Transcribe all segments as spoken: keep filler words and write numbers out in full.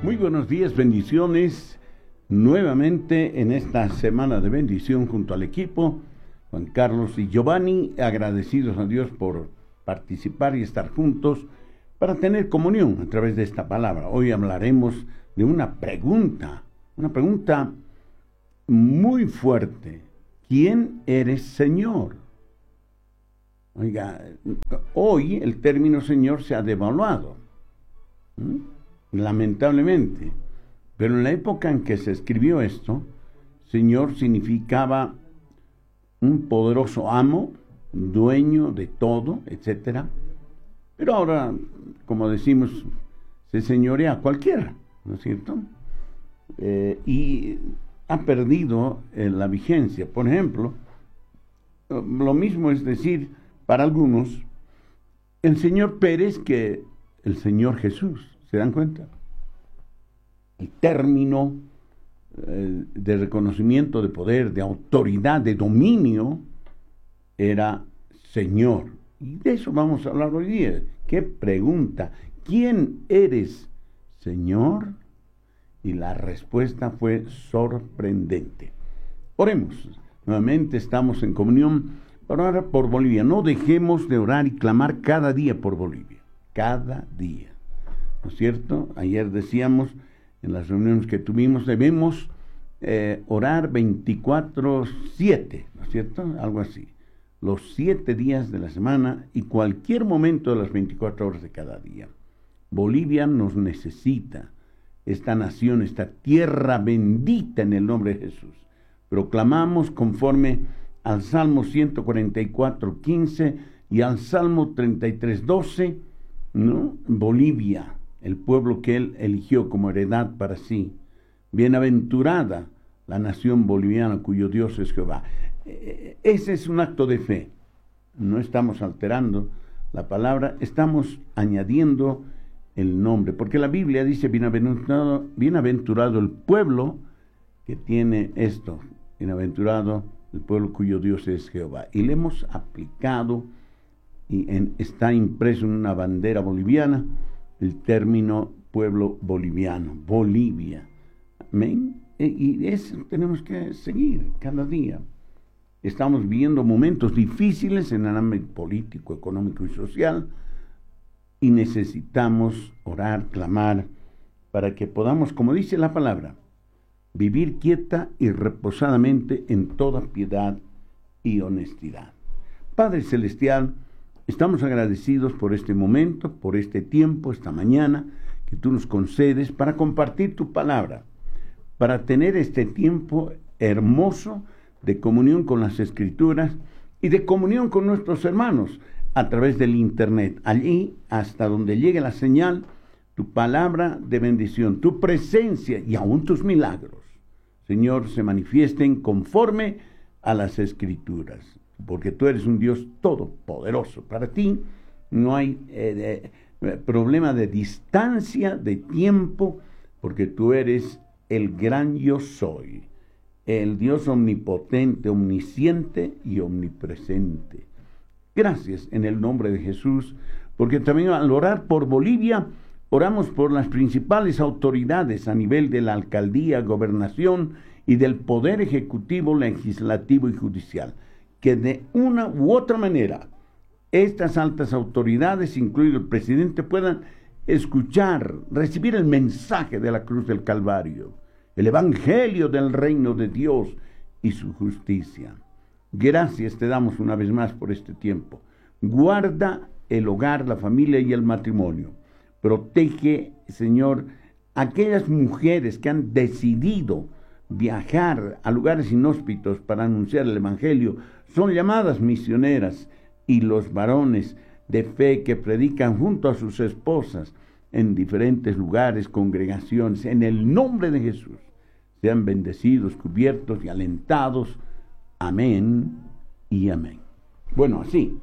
Muy buenos días, bendiciones. Nuevamente en esta semana de bendición junto al equipo, Juan Carlos y Giovanni, agradecidos a Dios por participar y estar juntos para tener comunión a través de esta palabra. Hoy hablaremos de una pregunta, una pregunta muy fuerte. ¿Quién eres, Señor? Oiga, hoy el término Señor se ha devaluado, ¿Mm? lamentablemente, pero en la época en que se escribió esto, Señor significaba un poderoso amo, dueño de todo, etcétera. Pero ahora, como decimos, se señorea a cualquiera, ¿no es cierto? Eh, y ha perdido eh, la vigencia. Por ejemplo, lo mismo es decir, para algunos, el señor Pérez que el Señor Jesús. ¿Se dan cuenta? El término eh, de reconocimiento de poder, de autoridad, de dominio, era Señor. Y de eso vamos a hablar hoy día. ¿Qué pregunta? ¿Quién eres, Señor? Y la respuesta fue sorprendente. Oremos. Nuevamente estamos en comunión para orar por Bolivia. No dejemos de orar y clamar cada día por Bolivia. Cada día. ¿No es cierto? Ayer decíamos en las reuniones que tuvimos, debemos eh, orar veinticuatro siete, ¿no es cierto? Algo así. Los siete días de la semana y cualquier momento de las veinticuatro horas de cada día. Bolivia nos necesita, esta nación, esta tierra bendita en el nombre de Jesús. Proclamamos conforme al Salmo ciento cuarenta y cuatro, quince y al Salmo treinta y tres, doce, ¿no? Bolivia, el pueblo que Él eligió como heredad para sí. Bienaventurada la nación boliviana cuyo Dios es Jehová. Ese es un acto de fe. No estamos alterando la palabra, estamos añadiendo el nombre, porque la Biblia dice bienaventurado, bienaventurado el pueblo que tiene esto, bienaventurado el pueblo cuyo Dios es Jehová. Y le hemos aplicado, y en, está impreso en una bandera boliviana, el término pueblo boliviano, Bolivia. Amén. Y eso tenemos que seguir cada día. Estamos viviendo momentos difíciles en el ámbito político, económico y social, y necesitamos orar, clamar, para que podamos, como dice la palabra, vivir quieta y reposadamente en toda piedad y honestidad. Padre Celestial, estamos agradecidos por este momento, por este tiempo, esta mañana que tú nos concedes para compartir tu palabra, para tener este tiempo hermoso de comunión con las Escrituras y de comunión con nuestros hermanos a través del Internet. Allí, hasta donde llegue la señal, tu palabra de bendición, tu presencia y aún tus milagros, Señor, se manifiesten conforme a las Escrituras. Porque tú eres un Dios todopoderoso. Para ti no hay eh, de, problema de distancia, de tiempo, porque tú eres el gran yo soy, el Dios omnipotente, omnisciente y omnipresente. Gracias en el nombre de Jesús, porque también al orar por Bolivia, oramos por las principales autoridades a nivel de la alcaldía, gobernación y del poder ejecutivo, legislativo y judicial. Que de una u otra manera estas altas autoridades, incluido el presidente, puedan escuchar, recibir el mensaje de la cruz del Calvario, el evangelio del reino de Dios y su justicia. Gracias te damos una vez más por este tiempo. Guarda el hogar, la familia y el matrimonio. Protege, Señor, aquellas mujeres que han decidido viajar a lugares inhóspitos para anunciar el evangelio. Son llamadas misioneras, y los varones de fe que predican junto a sus esposas en diferentes lugares, congregaciones, en el nombre de Jesús, sean bendecidos, cubiertos y alentados. Amén y amén. Bueno, así,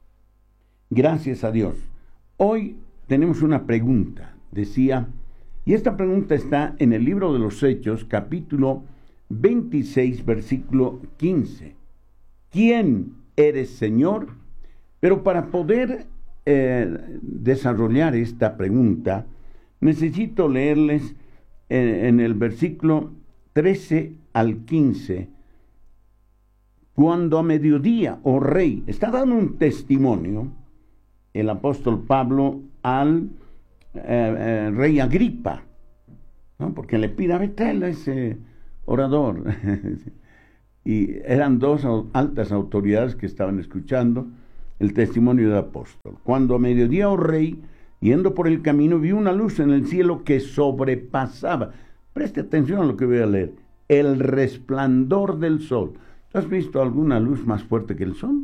gracias a Dios. Hoy tenemos una pregunta, decía, y esta pregunta está en el libro de los Hechos, capítulo veintiséis, versículo quince. ¿Quién eres, Señor? Pero para poder eh, desarrollar esta pregunta, necesito leerles en, en el versículo trece al quince, cuando a mediodía, oh rey, está dando un testimonio el apóstol Pablo al eh, eh, rey Agripa, ¿no? Porque le pide, a ver, tráele a ese orador. Y eran dos altas autoridades que estaban escuchando el testimonio del apóstol. Cuando a mediodía, oh rey, yendo por el camino, vi una luz en el cielo que sobrepasaba. Preste atención a lo que voy a leer. El resplandor del sol. ¿Tú has visto alguna luz más fuerte que el sol?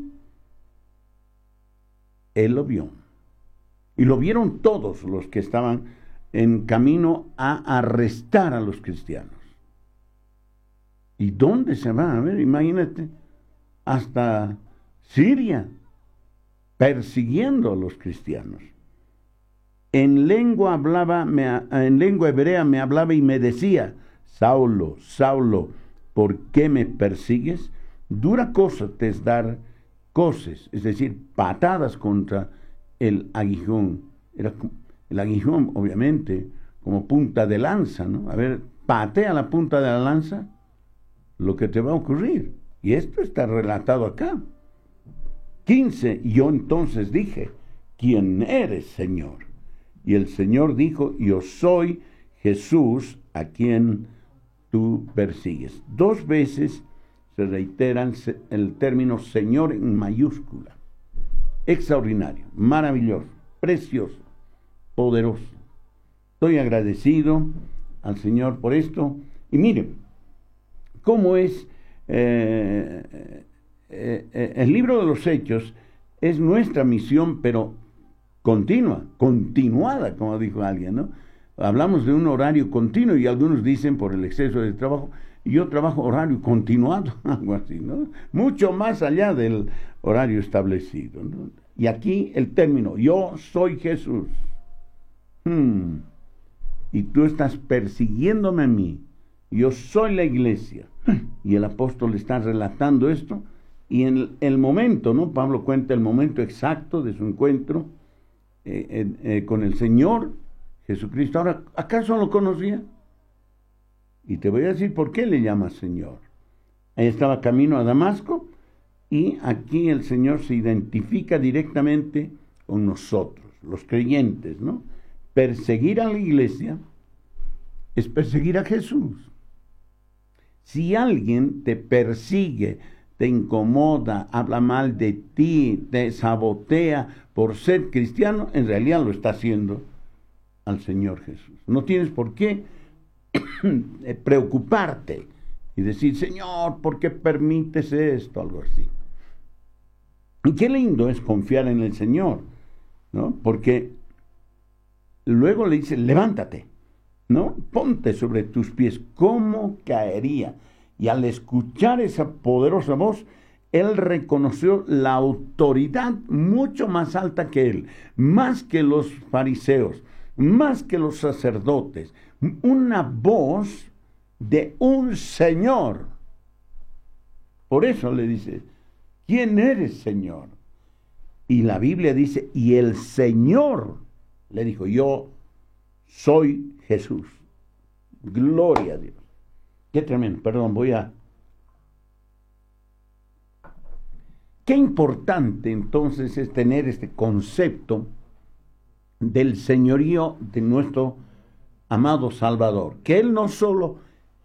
Él lo vio. Y lo vieron todos los que estaban en camino a arrestar a los cristianos. ¿Y dónde se va? A ver, imagínate. Hasta Siria, persiguiendo a los cristianos. En lengua hablaba, me, en lengua hebrea me hablaba y me decía, Saulo, Saulo, ¿por qué me persigues? Dura cosa te es dar coces, es decir, patadas contra el aguijón. Era el aguijón, obviamente, como punta de lanza, ¿no? A ver, patea la punta de la lanza, lo que te va a ocurrir. Y esto está relatado acá. quince, yo entonces dije, ¿quién eres, Señor? Y el Señor dijo, yo soy Jesús a quien tú persigues. Dos veces se reiteran el término Señor en mayúscula. Extraordinario, maravilloso, precioso, poderoso. Estoy agradecido al Señor por esto. Y miren, cómo es eh, eh, eh, el libro de los Hechos es nuestra misión, pero continua, continuada, como dijo alguien, ¿no? Hablamos de un horario continuo y algunos dicen por el exceso de trabajo, y yo trabajo horario continuado, algo así, ¿no? Mucho más allá del horario establecido, ¿no? Y aquí el término, yo soy Jesús. Hmm. Y tú estás persiguiéndome a mí. Yo soy la iglesia. Y el apóstol está relatando esto. Y en el, el momento, ¿no? Pablo cuenta el momento exacto de su encuentro eh, eh, eh, con el Señor Jesucristo. Ahora, ¿acaso lo conocía? Y te voy a decir por qué le llama Señor. Ahí estaba camino a Damasco y aquí el Señor se identifica directamente con nosotros, los creyentes, ¿no? Perseguir a la iglesia es perseguir a Jesús. Si alguien te persigue, te incomoda, habla mal de ti, te sabotea por ser cristiano, en realidad lo está haciendo al Señor Jesús. No tienes por qué preocuparte y decir, Señor, ¿por qué permites esto? Algo así. Y qué lindo es confiar en el Señor, ¿no? Porque luego le dice, levántate, ¿no? Ponte sobre tus pies. ¿Cómo caería? Y al escuchar esa poderosa voz, él reconoció la autoridad mucho más alta que él, más que los fariseos, más que los sacerdotes. Una voz de un Señor. Por eso le dice, ¿quién eres, Señor? Y la Biblia dice, y el Señor le dijo, yo soy Jesús. Gloria a Dios. Qué tremendo. Perdón, voy a... Qué importante entonces es tener este concepto del señorío de nuestro amado Salvador. Que Él no solo,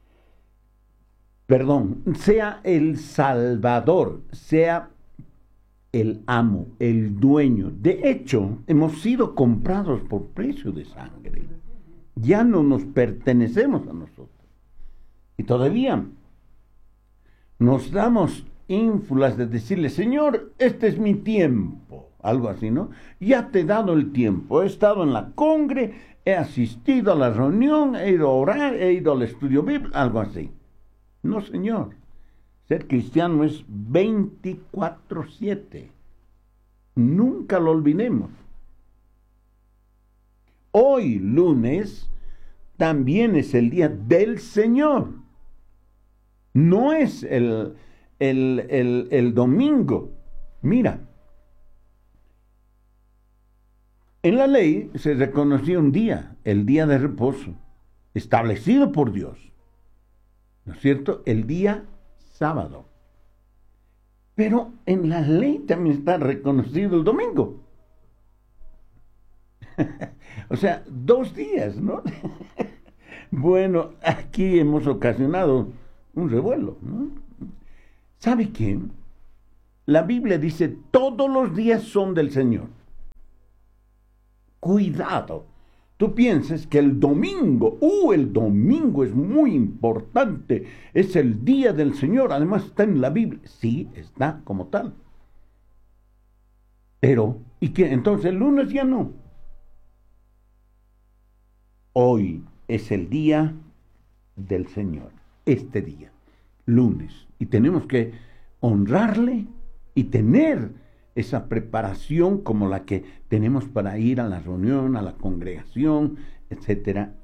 perdón, sea el Salvador, sea el amo, el dueño. De hecho, hemos sido comprados por precio de sangre. Ya no nos pertenecemos a nosotros. Y todavía nos damos ínfulas de decirle, Señor, este es mi tiempo. Algo así, ¿no? Ya te he dado el tiempo. He estado en la congre, he asistido a la reunión, he ido a orar, he ido al estudio bíblico, algo así. No, Señor. Ser cristiano es veinticuatro siete. Nunca lo olvidemos. Hoy, lunes, también es el día del Señor. No es el, el, el, el domingo. Mira, en la ley se reconocía un día, el día de reposo. establecido por Dios, ¿no es cierto? El día sábado. Pero en la ley también está reconocido el domingo. O sea, dos días, ¿no? Bueno, aquí hemos ocasionado un revuelo, ¿no? ¿Sabe qué? La Biblia dice, todos los días son del Señor. Cuidado. Tú piensas que el domingo, uh, el domingo es muy importante, es el día del Señor, además está en la Biblia. Sí, está como tal. Pero, ¿y qué? Entonces el lunes ya no. Hoy es el día del Señor, este día, lunes. Y tenemos que honrarle y tener esa preparación como la que tenemos para ir a la reunión, a la congregación, etcétera,